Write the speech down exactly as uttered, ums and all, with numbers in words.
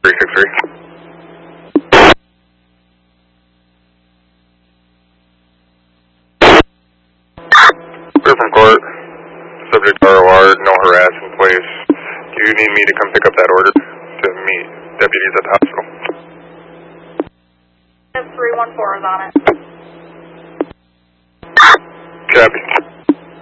three six three. Clear from court. Subject R O R, no harass in place. Do you need me to come pick up that order to meet deputies at the hospital? three one four is on it. Copy.